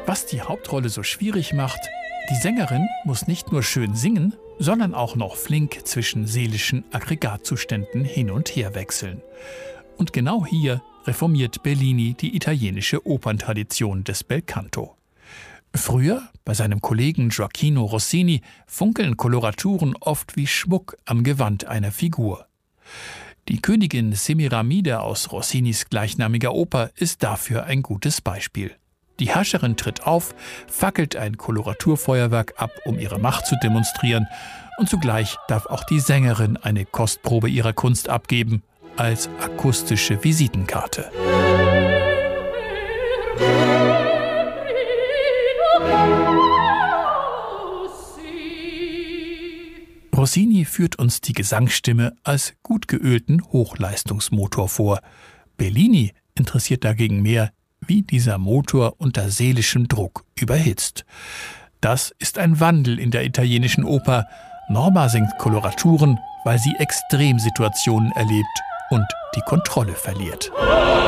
Was die Hauptrolle so schwierig macht: die Sängerin muss nicht nur schön singen, sondern auch noch flink zwischen seelischen Aggregatzuständen hin und her wechseln. Und genau hier reformiert Bellini die italienische Operntradition des Belcanto. Früher, bei seinem Kollegen Gioachino Rossini, funkeln Koloraturen oft wie Schmuck am Gewand einer Figur. Die Königin Semiramide aus Rossinis gleichnamiger Oper ist dafür ein gutes Beispiel. Die Herrscherin tritt auf, fackelt ein Koloraturfeuerwerk ab, um ihre Macht zu demonstrieren, und zugleich darf auch die Sängerin eine Kostprobe ihrer Kunst abgeben, als akustische Visitenkarte. Rossini führt uns die Gesangsstimme als gut geölten Hochleistungsmotor vor. Bellini interessiert dagegen mehr, wie dieser Motor unter seelischem Druck überhitzt. Das ist ein Wandel in der italienischen Oper. Norma singt Koloraturen, weil sie Extremsituationen erlebt und die Kontrolle verliert.